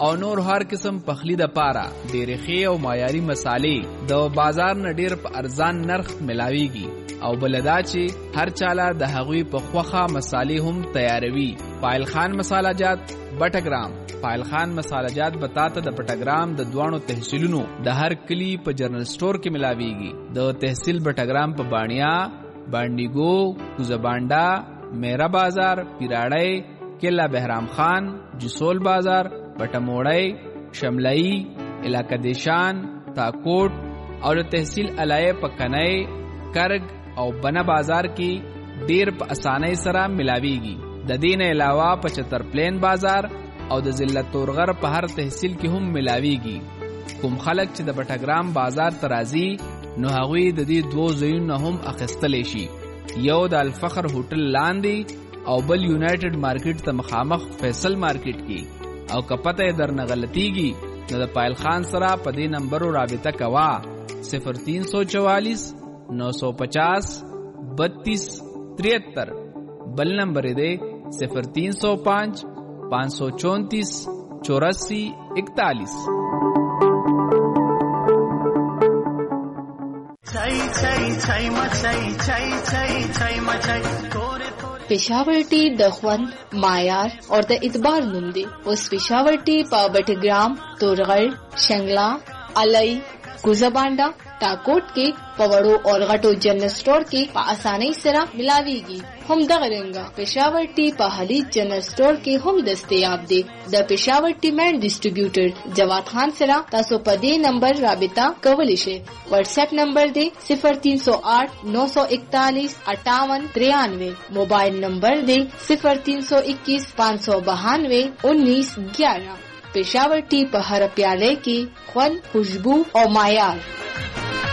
او نور هر قسم پخلی د پاره ډېرې ښې او معیاري مسالې د بازار نه ډېر په ارزان نرخ ملاويږي او بلدا چې هر چاله د هغوی په خوخه مسالې هم تیاروي. فایل خان مساله جات بټګرام. فایل خان مساله جات بتاته د بټګرام د دوانو تحصیلونو د هر کلی په جنرال سٹور کې ملاويږي. د تحصیل بټګرام په بانیا، باندیګو، کوزبانډا، میرا بازار، پیراړی، کلا بهرام خان، جسول بازار، بټموړی، شملئی، علاقه دیشان، تاکوټ او د تحصیل علایه په کنای، کرگ او بنا بازار کې ډیر په اسانۍ سره ملاويږي. د دین علاوه په چتر پلین بازار او د ضلع تورغر په هر تحصیل کې هم ملاويږي. کوم خلک چې د بټګرام بازار ترازی نو هغوی د دې دوه ځایونو هم اخیستلی شي. یو د الفخر هوټل لاندې او بل یونایټډ مارکیټ ته مخامخ فیصل مارکیټ کې. او که پته درنه غلطیږي نو د پایل خان سره په دې نمبرو رابطه کوه 0344 950 32 73. بل نمبر دی 0305 534 84 41. Peshawar टी د خوند معیار اور د اعتبار نوم دی. اوس Peshawar टी په بټګرام، تورغړ، شنگلا، علي، کوزبانډا، ټاکوټ کې په وړو او غټو جنرال سٹور کې په اسانۍ سره ملاويږي. هم دغه رنګه Peshawar टी په حلی جنرال سٹور کې هم دستیاب دی. د Peshawar टी مین ډیسټریبیوټر جواد خان سره تاسو په دې نمبر رابطه کولی شئ. واتس اپ نمبر دی 0308 941 5893. موبایل نمبر دی 0321 592 1911. Peshawar टी په هر پیاله کې خوند، خوشبو او معیار.